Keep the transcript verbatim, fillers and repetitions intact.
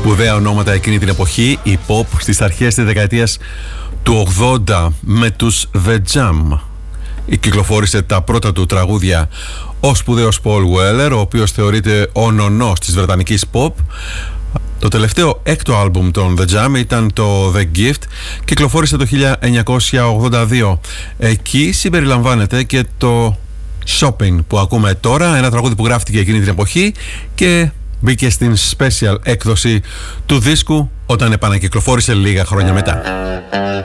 Σπουδαία ονόματα εκείνη την εποχή, η pop στις αρχές της δεκαετίας του ογδόντα με τους The Jam. Κυκλοφόρησε τα πρώτα του τραγούδια ο σπουδαίος Paul Weller, ο οποίος θεωρείται ο νονός της βρετανικής pop. Το τελευταίο έκτο άλμπουμ των The Jam ήταν το The Gift, κυκλοφόρησε το χίλια εννιακόσια ογδόντα δύο. Εκεί συμπεριλαμβάνεται και το Shopping που ακούμε τώρα, ένα τραγούδι που γράφτηκε εκείνη την εποχή και μπήκε στην special έκδοση του δίσκου όταν επανακυκλοφόρησε λίγα χρόνια μετά.